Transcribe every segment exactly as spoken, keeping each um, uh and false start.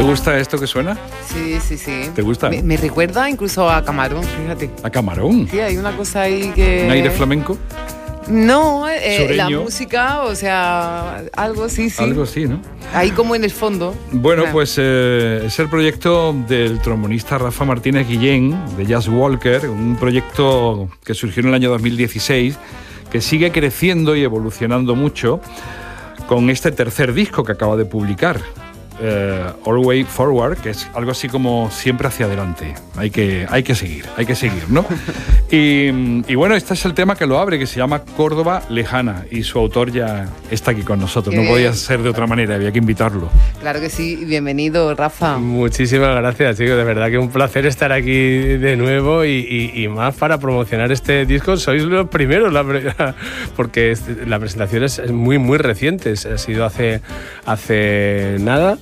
gusta esto que suena? Sí, sí, sí. ¿Te gusta? Me, me recuerda incluso a Camarón, fíjate. ¿A Camarón? Sí, hay una cosa ahí que... ¿Un aire flamenco? No, eh, la Sureño. música, o sea, algo sí, sí. Algo así, ¿no? Ahí como en el fondo. Bueno, Ah. pues eh, es el proyecto del trombonista Rafa Martínez Guillén, de Jazz Walker, un proyecto que surgió en el año dos mil dieciséis, que sigue creciendo y evolucionando mucho con este tercer disco que acaba de publicar, eh, All Way Forward, que es algo así como siempre hacia adelante. Hay que, hay que seguir, hay que seguir, ¿no? Y, y bueno, este es el tema que lo abre, que se llama Córdoba Lejana, y su autor ya está aquí con nosotros. Qué No podía bien. ser de otra manera, había que invitarlo. Claro que sí, bienvenido, Rafa. Muchísimas gracias, chicos. De verdad que un placer estar aquí de nuevo y, y, y más para promocionar este disco. Sois los primeros, la, porque este, la presentación es muy, muy reciente. Ha sido hace, hace nada.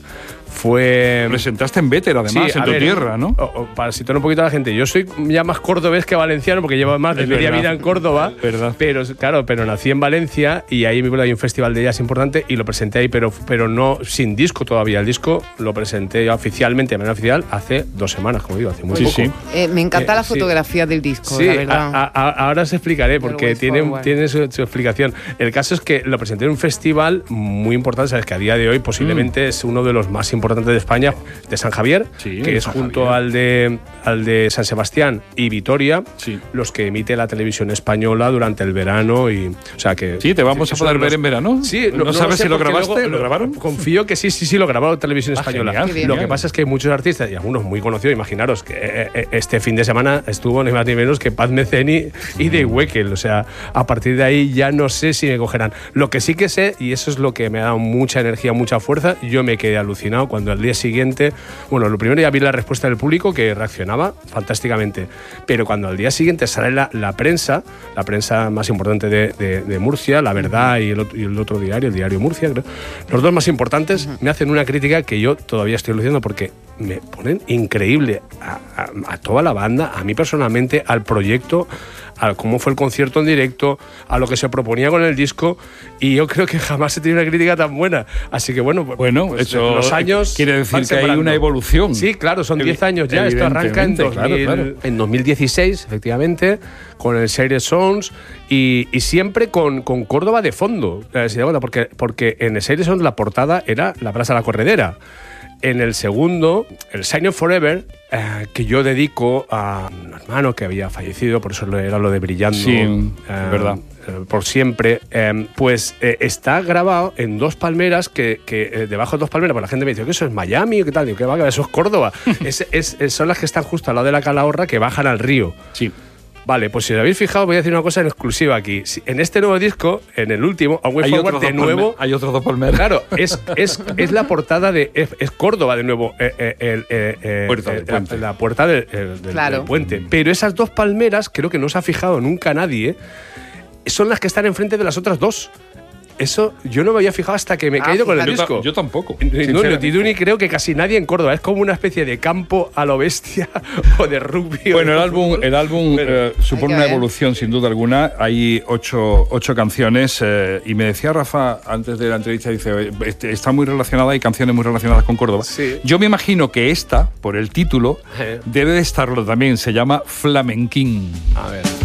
Fue... Presentaste en Béter, además, Sí, en a tu ver, tierra, ¿no? o- o para situar un poquito a la gente, yo soy ya más cordobés que valenciano porque llevo más de Es media verdad. vida en Córdoba. Verdad. Pero claro, pero nací en Valencia y ahí en mi pueblo hay un festival de jazz importante y lo presenté ahí, pero, pero no sin disco todavía. El disco lo presenté yo oficialmente, de manera oficial, hace dos semanas, como digo, hace muy Sí, poco. sí. Eh, me encanta Eh, la sí. fotografía del disco, Sí, la verdad. a- a- ahora os explicaré porque Way tiene, Forward. tiene su, su explicación. El caso es que lo presenté en un festival muy importante, sabes que a día de hoy posiblemente es uno de los más importantes de España, de San Javier, Sí, que de es San junto Javier. al de, al de San Sebastián y Vitoria, Sí. los que emite la televisión española durante el verano. Y, o sea que, Sí, te vamos sí, a son poder los- ver en verano. Sí, ¿No, no, sabes sé si lo porque grabaste? luego- ¿Lo grabaron? Confío que sí, sí, sí, lo grabaron televisión Ah, española. genial, Qué bien. Lo genial. que pasa es que hay muchos artistas y algunos muy conocidos. Imaginaros que eh, eh, este fin de semana estuvo ni más ni menos que Paz Meceni y Dave Weckl. O sea, a partir de ahí ya no sé si me cogerán. Lo que sí que sé, y eso es lo que me ha dado mucha energía, mucha fuerza, yo me quedé alucinado cuando al día siguiente, bueno, lo primero ya vi la respuesta del público que reaccionaba fantásticamente, pero cuando al día siguiente sale la, la prensa, la prensa más importante de, de- de Murcia, La Verdad y el, otro, y el otro diario, el diario Murcia, creo, los dos más importantes, me hacen una crítica que yo todavía estoy luciendo porque me ponen increíble a, a- a toda la banda, a mí personalmente, al proyecto, a cómo fue el concierto en directo, a lo que se proponía con el disco, y yo creo que jamás he tenido una crítica tan buena. Así que bueno, Bueno, pues, eso los años quiere decir van que hay sembrando. una evolución. Sí, claro, son Evi- diez años ya. Esto arranca en, evidentemente, dos mil, claro, claro. en dos mil dieciséis, efectivamente, con el Shire Sounds y, y siempre con, con Córdoba de fondo. Eh, ¿se da cuenta? Porque, porque en el Shire Sounds la portada era la Plaza de la Corredera. En el segundo, el Sign of Forever, eh, que yo dedico a un hermano que había fallecido, por eso era lo de brillando. Sí, eh, es verdad. eh, por siempre, eh, pues eh, está grabado en dos palmeras, que, que eh, debajo de dos palmeras, pues la gente me dice que eso es Miami o qué tal, digo, que va, que eso es Córdoba. es, es- es- son las que están justo al lado de la Calahorra, que bajan al río. Sí. Vale, pues si os habéis fijado, voy a decir una cosa en exclusiva aquí. Si- En este nuevo disco, en el último, A Way Hay Forward, otros de dos nuevo, palme- hay otros dos palmeras. claro, es, es, es la portada de. Es, es Córdoba de nuevo. eh, eh, el, eh, eh, Puerta del eh, puente. La, la puerta del, el- del- Claro. del puente. Pero esas dos palmeras, creo que no se ha fijado nunca nadie, son las que están enfrente de las otras dos. Eso yo no me había fijado hasta que me he Ah, caído con el fíjate. Yo, ta- disco. yo tampoco. No, sinceramente. ni tú ni creo que casi nadie en Córdoba. Es como una especie de campo a lo bestia o de rugby. o Bueno, de el álbum, fútbol. el álbum Pero- eh, supone Hay que una ver. evolución sin duda alguna. Hay ocho, ocho canciones eh, y me decía Rafa antes de la entrevista, dice, "Oye, este, está muy relacionada, hay canciones muy relacionadas con Córdoba. Sí. Yo me imagino que esta, por el título, Eh. debe de estarlo también. Se llama Flamenquín. A ver.